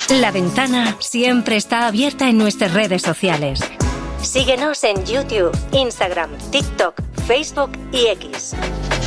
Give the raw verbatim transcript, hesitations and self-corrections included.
La Ventana siempre está abierta en nuestras redes sociales. Síguenos en YouTube, Instagram, TikTok, Facebook y X.